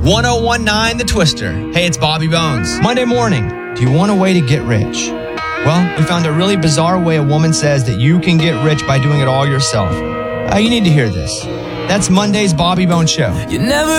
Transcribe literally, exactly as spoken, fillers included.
ten nineteen The Twister. Hey, it's Bobby Bones. Monday morning. Do you want a way to get rich? Well, we found a really bizarre way a woman says that you can get rich by doing it all yourself. Uh, you need to hear this. That's Monday's Bobby Bones Show. You never